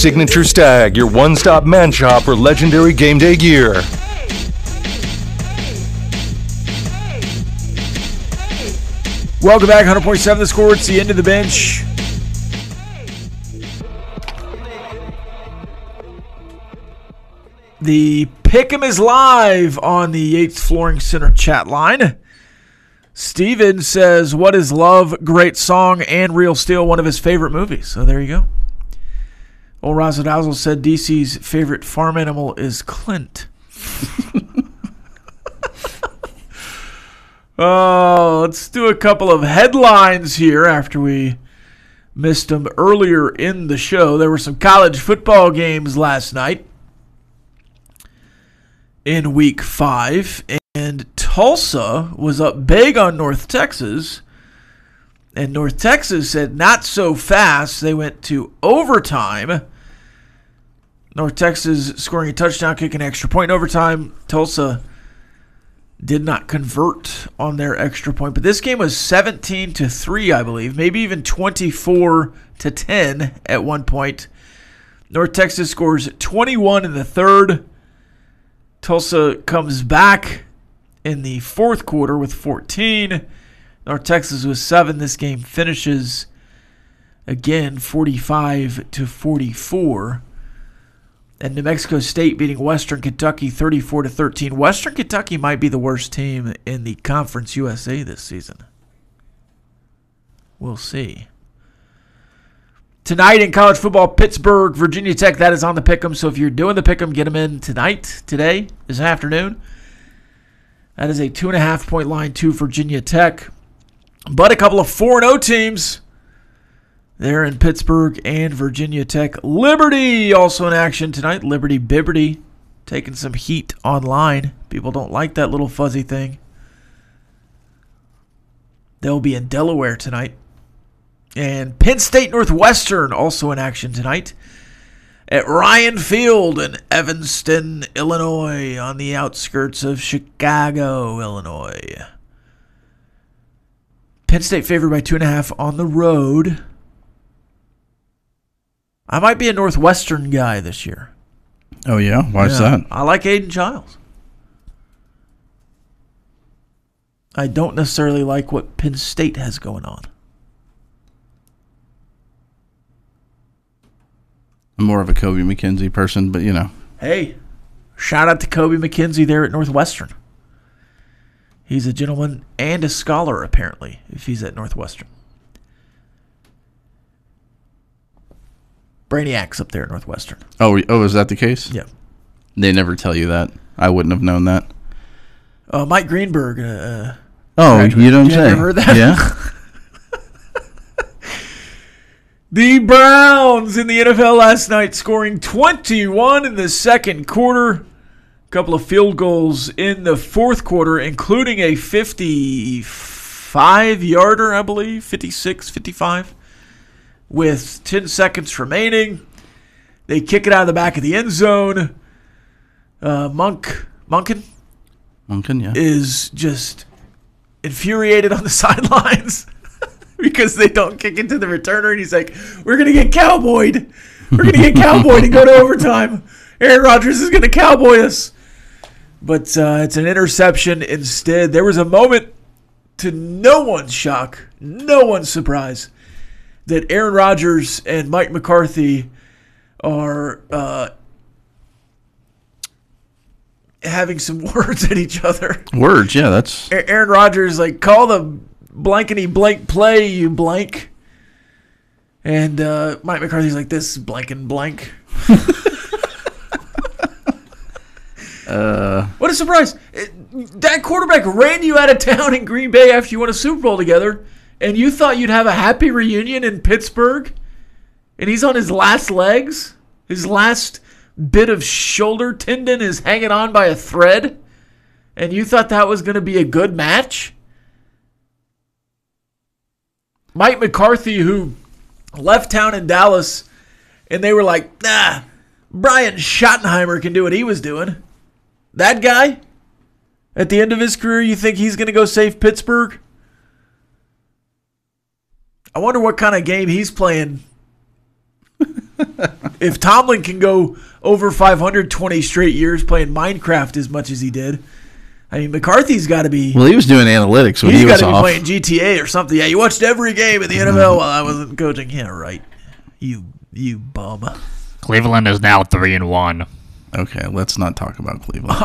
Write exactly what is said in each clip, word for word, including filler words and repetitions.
Signature Stag, your one-stop man shop for legendary game day gear. Welcome back, one hundred point seven The Score. It's the end of the bench. The Pick'em is live on the Yates Flooring Center chat line. Steven says, what is Love? Great song and Real Steel, one of his favorite movies. So there you go. Old Razzle said D C's favorite farm animal is Clint. Oh, let's do a couple of headlines here after we missed them earlier in the show. There were some college football games last night in week five, and Tulsa was up big on North Texas, and North Texas said not so fast. They went to overtime. North Texas scoring a touchdown, kicking an extra point in overtime. Tulsa did not convert on their extra point, but this game was seventeen to three, I believe, maybe even twenty-four to ten at one point. North Texas scores twenty-one in the third. Tulsa comes back in the fourth quarter with fourteen. North Texas with seven. This game finishes again forty-five to forty-four. And New Mexico State beating Western Kentucky thirty-four to thirteen. Western Kentucky might be the worst team in the Conference U S A this season. We'll see. Tonight in college football, Pittsburgh, Virginia Tech, that is on the Pick'em. So if you're doing the Pick'em, get them in tonight, today, this afternoon. That is a two and a half point line to Virginia Tech. But a couple of four and oh teams there in Pittsburgh and Virginia Tech. Liberty also in action tonight. Liberty Bibberty taking some heat online. People don't like that little fuzzy thing. They'll be in Delaware tonight. And Penn State Northwestern also in action tonight at Ryan Field in Evanston, Illinois, on the outskirts of Chicago, Illinois. Penn State favored by two and a half on the road. I might be a Northwestern guy this year. Oh, yeah? Why is yeah, that? I like Aiden Childs. I don't necessarily like what Penn State has going on. I'm more of a Kobe McKenzie person, but, you know. Hey, shout out to Kobe McKenzie there at Northwestern. He's a gentleman and a scholar, apparently, if he's at Northwestern. Brainiac's up there at Northwestern. Oh, oh, is that the case? Yeah. They never tell you that. I wouldn't have known that. Uh, Mike Greenberg. Uh, oh, graduated. you don't you say. Ever heard that? Yeah. The Browns in the N F L last night scoring twenty-one in the second quarter. A couple of field goals in the fourth quarter, including a fifty-five-yarder, I believe, fifty-six, fifty-five. With ten seconds remaining, they kick it out of the back of the end zone. Uh, Monk, Monken, Monken, yeah, is just infuriated on the sidelines because they don't kick it to the returner, and he's like, "We're gonna get cowboyed. We're gonna get cowboyed and go to overtime. Aaron Rodgers is gonna cowboy us." But uh, it's an interception instead. There was a moment, to no one's shock, no one's surprise, that Aaron Rodgers and Mike McCarthy are uh, having some words at each other. Words, yeah, that's... Aaron Rodgers, like, call the blankety blank play, you blank. And uh, Mike McCarthy's like, this blank and blank. uh, what a surprise. That quarterback ran you out of town in Green Bay after you won a Super Bowl together. And you thought you'd have a happy reunion in Pittsburgh? And he's on his last legs? His last bit of shoulder tendon is hanging on by a thread? And you thought that was going to be a good match? Mike McCarthy, who left town in Dallas, and they were like, nah, Brian Schottenheimer can do what he was doing. That guy? At the end of his career, you think he's going to go save Pittsburgh? I wonder what kind of game he's playing If Tomlin can go over five hundred twenty straight years playing Minecraft as much as he did, I mean, McCarthy's got to be. Well, he was doing analytics when he's he was got to be off. playing G T A or something. Yeah, you watched every game in the N F L while I wasn't coaching. Yeah, right. You, you bum. Cleveland is now three and one. Okay, let's not talk about Cleveland.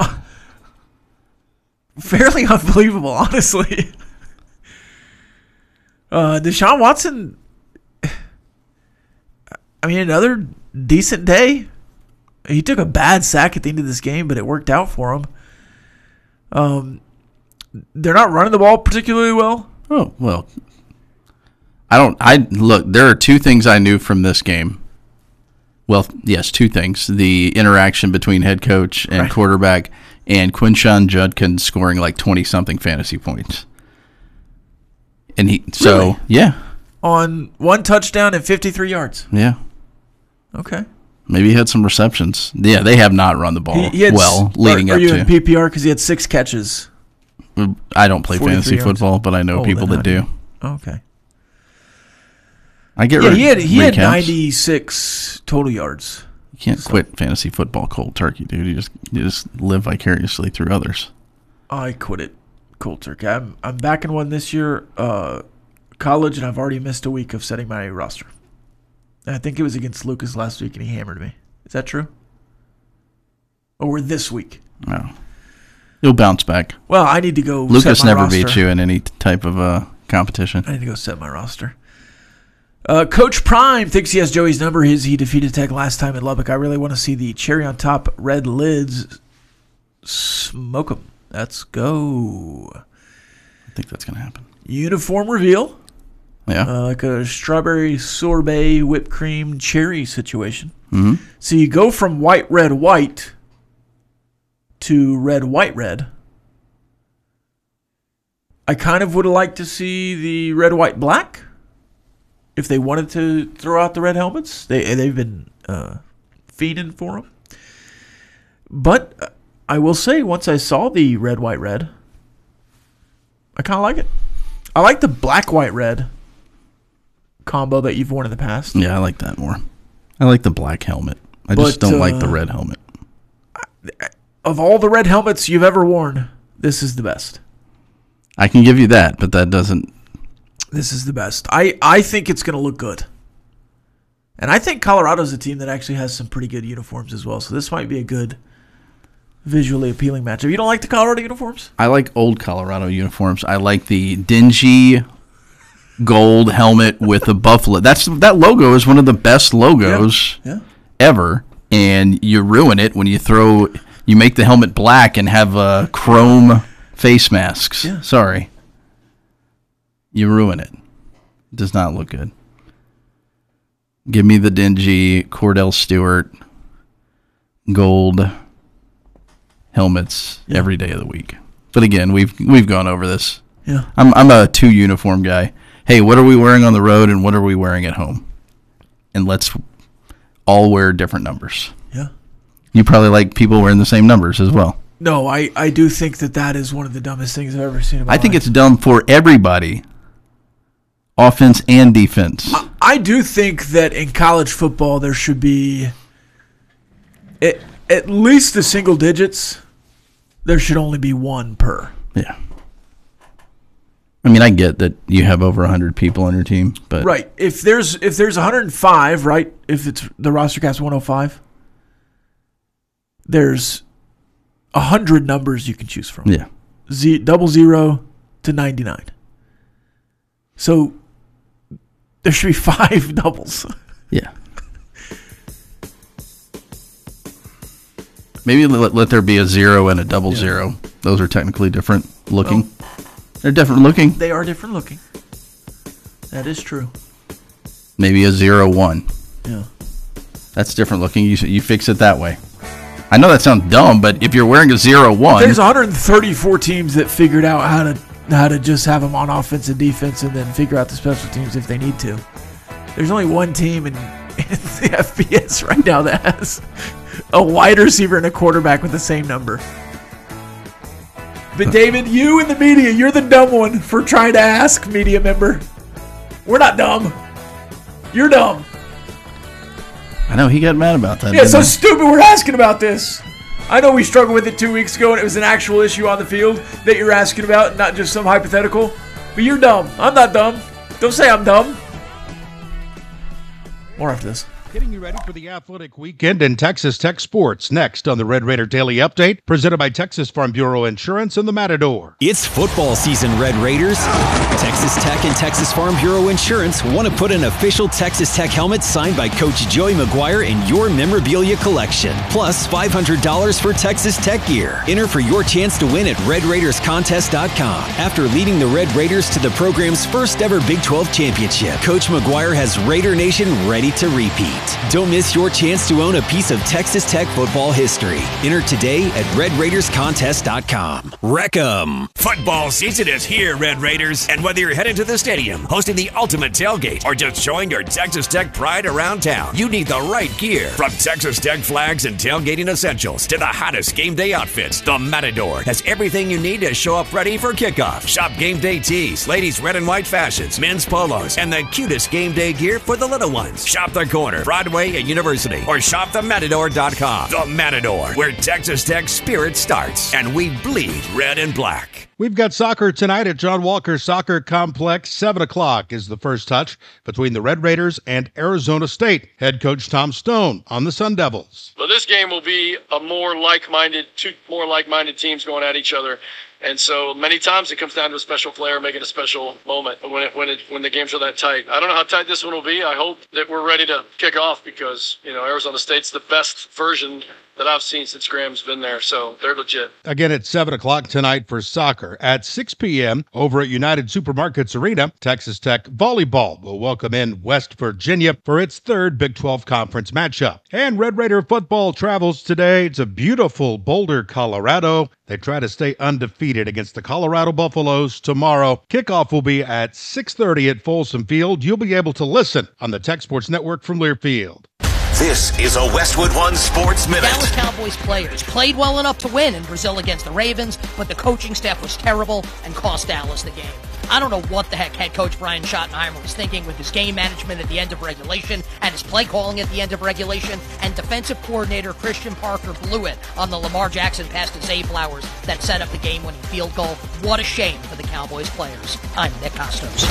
Fairly unbelievable, honestly. Uh, Deshaun Watson. I mean, another decent day. He took a bad sack at the end of this game, but it worked out for him. Um, they're not running the ball particularly well. Oh, well. I don't I look, there are two things I knew from this game. Well, yes, two things. The interaction between head coach and Right. quarterback and Quinshawn Judkins scoring like twenty something fantasy points. And he so Really? yeah. On one touchdown and fifty-three yards. Yeah. Okay. Maybe he had some receptions. Yeah, they have not run the ball He, he had, well leading are, up are you to. in P P R because he had six catches? I don't play forty-three fantasy yards. football, but I know Oh, people then that how do. Okay. I get Yeah, rid he had he had recaps. ninety-six total yards. You can't so- quit fantasy football cold turkey, dude. You just you just live vicariously through others. I quit it cold turkey. I'm I'm back in one this year, uh, college, and I've already missed a week of setting my roster. And I think it was against Lucas last week, and he hammered me. Is that true? Or this week? No. You'll bounce back. Well, I need to go. Lucas set my never roster. beat you in any type of uh, competition. I need to go set my roster. Uh, Coach Prime thinks he has Joey's number. His he defeated Tech last time in Lubbock. I really want to see the cherry on top red lids smoke them. Let's go. I think that's going to happen. Uniform reveal. Yeah. Uh, like a strawberry sorbet whipped cream cherry situation. Mm-hmm. So you go from white, red, white to red, white, red. I kind of would have liked to see the red, white, black. If they wanted to throw out the red helmets, they they've been uh, feeding for them. But I will say, once I saw the red, white, red, I kind of like it. I like the black, white, red combo that you've worn in the past. Yeah, I like that more. I like the black helmet. I But, just don't like the uh, red helmet. Of all the red helmets you've ever worn, this is the best. I can give you that, but that doesn't. This is the best. I, I think it's going to look good. And I think Colorado's a team that actually has some pretty good uniforms as well. So this might be a good visually appealing matchup. You don't like the Colorado uniforms? I like old Colorado uniforms. I like the dingy gold helmet with a buffalo. That's that logo is one of the best logos Yeah. ever, and you ruin it when you throw you make the helmet black and have uh, chrome face masks. Yeah. Sorry, you ruin it. It does not look good. Give me the dingy Cordell Stewart gold helmets Yeah. every day of the week. But again, we've we've gone over this. Yeah. I'm I'm a two uniform guy. Hey, what are we wearing on the road and what are we wearing at home? And let's all wear different numbers. Yeah. You probably like people wearing the same numbers as well. No, I, I do think that that is one of the dumbest things I've ever seen in my I think life. it's dumb for everybody, offense and defense. I, I do think that in college football there should be at, at least the single digits. There should only be one per. Yeah. I mean, I get that you have over one hundred people on your team, but Right. If there's if there's one hundred five, right? If it's the roster cap's one oh five, there's one hundred numbers you can choose from. yeah. Z, double zero to ninety-nine. So there should be five doubles. Yeah. Maybe let, let there be a zero and a double Yeah. zero. Those are technically different looking. Well, They're different looking. they are different looking. That is true. Maybe a zero one. Yeah. That's different looking. You you fix it that way. I know that sounds dumb, but if you're wearing a zero one, There's one hundred thirty-four teams that figured out how to how to just have them on offense and defense, and then figure out the special teams if they need to. There's only one team in, in the F B S right now that has a wide receiver and a quarterback with the same number. But David, you in the media, you're the dumb one for trying to ask, media member. We're not dumb. You're dumb. I know, he got mad about that. Yeah, it's so he? stupid we're asking about this. I know we struggled with it two weeks ago, and it was an actual issue on the field that you're asking about, not just some hypothetical. But you're dumb. I'm not dumb. Don't say I'm dumb. More after this. Getting you ready for the athletic weekend in Texas Tech sports. Next on the Red Raider Daily Update, presented by Texas Farm Bureau Insurance and the Matador. It's football season, Red Raiders. Texas Tech and Texas Farm Bureau Insurance want to put an official Texas Tech helmet signed by Coach Joey McGuire in your memorabilia collection. Plus five hundred dollars for Texas Tech gear. Enter for your chance to win at red raiders contest dot com. After leading the Red Raiders to the program's first ever Big twelve championship, Coach McGuire has Raider Nation ready to repeat. Don't miss your chance to own a piece of Texas Tech football history. Enter today at red raiders contest dot com. Wreck 'em! Football season is here, Red Raiders, and whether you're headed to the stadium, hosting the ultimate tailgate, or just showing your Texas Tech pride around town, you need the right gear. From Texas Tech flags and tailgating essentials to the hottest game day outfits, the Matador has everything you need to show up ready for kickoff. Shop game day tees, ladies' red and white fashions, men's polos, and the cutest game day gear for the little ones. Shop the corner, Broadway and University, or shop the matador dot com. The Matador, where Texas Tech spirit starts, and we bleed red and black. We've got soccer tonight at John Walker Soccer Complex. seven o'clock is the first touch between the Red Raiders and Arizona State. Head coach Tom Stone on the Sun Devils. Well, this game will be a more like-minded, two more like-minded teams going at each other. And so many times it comes down to a special player making a special moment when it, when it, when the games are that tight. I don't know how tight this one will be. I hope that we're ready to kick off because, you know, Arizona State's the best version that I've seen since Graham's been there. So they're legit. Again, at seven o'clock tonight for soccer. At six p.m. over at United Supermarkets Arena, Texas Tech Volleyball will welcome in West Virginia for its third Big twelve Conference matchup. And Red Raider football travels today to beautiful Boulder, Colorado. They try to stay undefeated against the Colorado Buffaloes tomorrow. Kickoff will be at six thirty at Folsom Field. You'll be able to listen on the Tech Sports Network from Learfield. This is a Westwood One Sports Minute. Dallas Cowboys players played well enough to win in Brazil against the Ravens, but the coaching staff was terrible and cost Dallas the game. I don't know what the heck head coach Brian Schottenheimer was thinking with his game management at the end of regulation and his play calling at the end of regulation, and defensive coordinator Christian Parker blew it on the Lamar Jackson pass to Zay Flowers that set up the game-winning field goal. What a shame for the Cowboys players. I'm Nick Costos.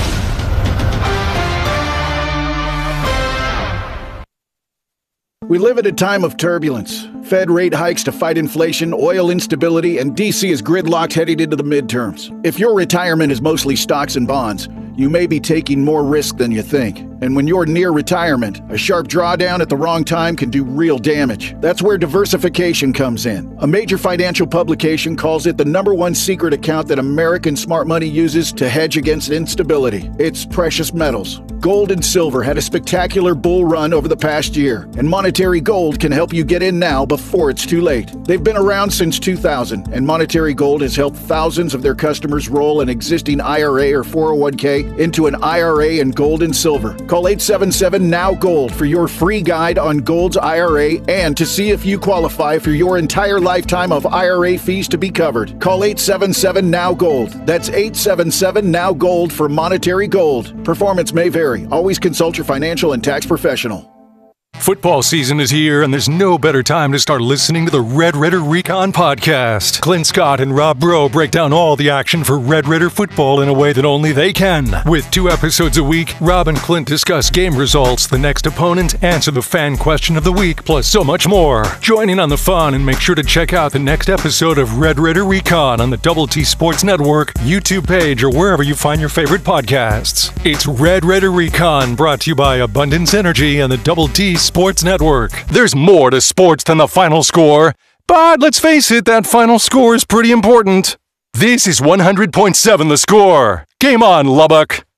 We live at a time of turbulence. Fed rate hikes to fight inflation, oil instability, and D C is gridlocked heading into the midterms. If your retirement is mostly stocks and bonds, you may be taking more risk than you think. And when you're near retirement, a sharp drawdown at the wrong time can do real damage. That's where diversification comes in. A major financial publication calls it the number one secret account that American smart money uses to hedge against instability. It's precious metals. Gold and silver had a spectacular bull run over the past year, and Monetary Gold can help you get in now before it's too late. They've been around since two thousand, and Monetary Gold has helped thousands of their customers roll an existing I R A or four oh one k into an I R A in gold and silver. Call eight seven seven N O W Gold for your free guide on Gold's I R A and to see if you qualify for your entire lifetime of I R A fees to be covered. Call eight seven seven N O W Gold. That's eight seven seven N O W Gold for Monetary Gold. Performance may vary. Always consult your financial and tax professional. Football season is here, and there's no better time to start listening to the Red Raider Recon Podcast. Clint Scott and Rob Bro break down all the action for Red Raider football in a way that only they can. With two episodes a week, Rob and Clint discuss game results, the next opponent, answer the fan question of the week, plus so much more. Join in on the fun and make sure to check out the next episode of Red Raider Recon on the Double T Sports Network, YouTube page, or wherever you find your favorite podcasts. It's Red Raider Recon, brought to you by Abundance Energy and the Double T Sports Network. There's more to sports than the final score, but let's face it, that final score is pretty important. This is one hundred point seven The Score. Game on, Lubbock.